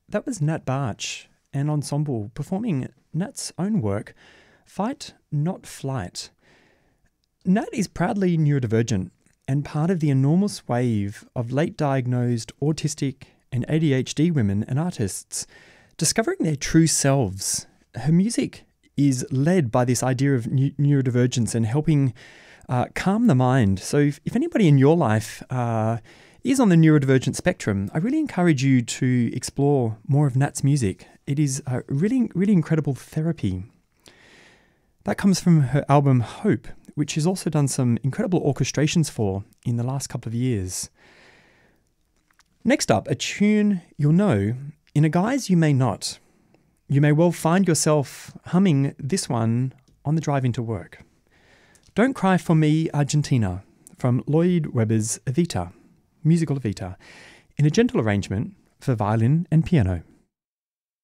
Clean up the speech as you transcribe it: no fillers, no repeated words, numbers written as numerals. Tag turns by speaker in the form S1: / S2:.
S1: That was Nat Barch and Ensemble performing Nat's own work, Fight Not Flight. Nat is proudly neurodivergent and part of the enormous wave of late diagnosed autistic and ADHD women and artists discovering their true selves. Her music is led by this idea of neurodivergence and helping calm the mind. So if anybody in your life is on the neurodivergent spectrum, I really encourage you to explore more of Nat's music. It is a really, really incredible therapy. That comes from her album Hope, which she's also done some incredible orchestrations for in the last couple of years. Next up, a tune you'll know, In a Guise You May Not. You may well find yourself humming this one on the drive into work. Don't Cry for Me, Argentina, from Lloyd Webber's Evita, musical Evita, in a gentle arrangement for violin and piano.